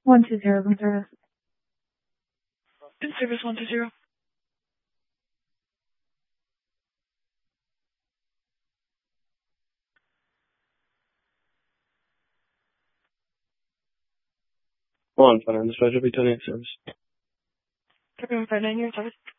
120 room service. In service 120. One, Fire and Dispatch will be 28 service. Copy 159, you're in service.